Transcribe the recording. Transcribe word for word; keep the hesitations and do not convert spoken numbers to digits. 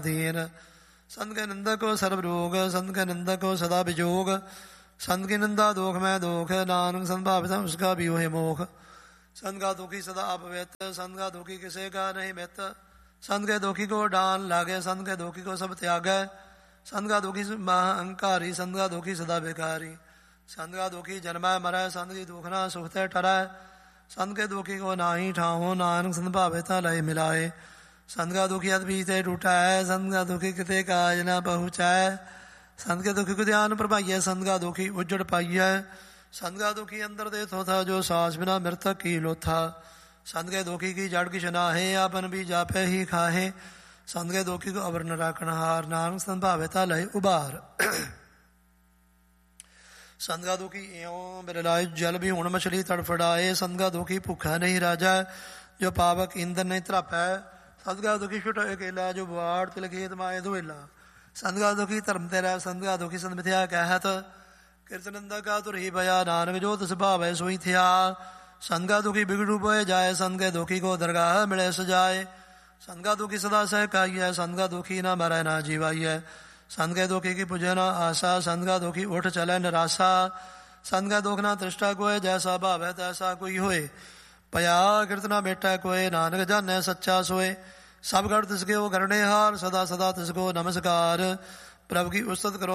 दीन। संत के निंदक को सर्व रोग, संत के निंदक को सदा विजोग। संत की निंदा दोख में दोख, नानक संत भाविता उसका भी होए मोख। संत का दुखी सदा अपवित, संत का दुखी किसे का नहीं मित। संत के दुखी को डान लागे, संत के दुखी को सब त्यागे। संत का दुखी महाअहंकारी, संत का दुखी सदा बेकारी। संत का दुखी जन्मै मरै, संत की दुखना सुखते टरै। संत के दुखी को नाही ठाहो, नानक संत भाविता लय मिलाए। संत का दुखी अद्भीते टूटा है, संत का दुखी किते काज न पहुँचाए। संत के दुखी को ध्यान प्रभाइय, संत का दुखी उज्जड़ पाइय। संत का दुखी अंदर दे थोथा, जो सांस बिना मृतक की लोथा। संत के दुखी की जड़ किछ नाहे, आपन भी जापे ही खाहे। संत के दुखी को अवर न राखण हार, नानक संत भाविता लय उबार। संत का दुखी एवं बिरलाय, जल भी हुण मछली तड़फड़ाए। संत का दुखी भूखा नहीं राजा, जो पावक ईंधन नहीं तरापै। संत का दुखी छुट अकेला, जो बुआड़ तिल खेत माए धोएला। संत का दुखी धर्म तेरा, संत का दुखी संत मिथ्या कहत। कीर्तनंदा का तुर ही भया, नानक जो तिस भावै सोई थिया। संत का दुखी बिगड़ू बोए जाए, संत के दुखी को दरगाह मिले सजाए। संत का दुखी सदा सहकाई है, संत का दुखी ना मरै ना जीवाई है। संत के दुखी की पूजे ना आशा, संत का दुखी उठ चले निराशा। संत का दुख ना तृष्टा कोय, जैसा भाव है तैसा कोई होए। पया कीर्तना बेटा कोय, नानक जाने सच्चा सोए। सब गढ़ तिसके वो करने हार, सदा सदा तिसको नमस्कार। प्रभु की उस्तत करो